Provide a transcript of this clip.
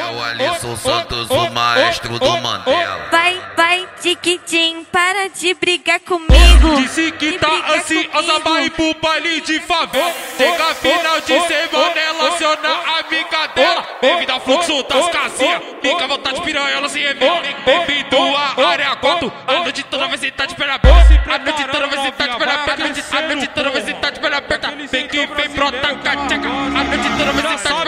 o Alisson Santos, o maestro do Mandela. Vai, Tiquitim, para de brigar comigo. Disse que tá ansiosa, vai ir pro baile de favela. Chega final de semana, ela aciona a amiga dela. Bem-vindo ao fluxo das casinhas, fica à vontade, piranha, ela se revela. Bem-vindo à área 4, a noite toda vai sentar de perna aberta. A noite toda vai sentar de perna aberta. A noite toda vai sentar de perna aberta. Vem que vem brota cateca, a noite toda vai sentar de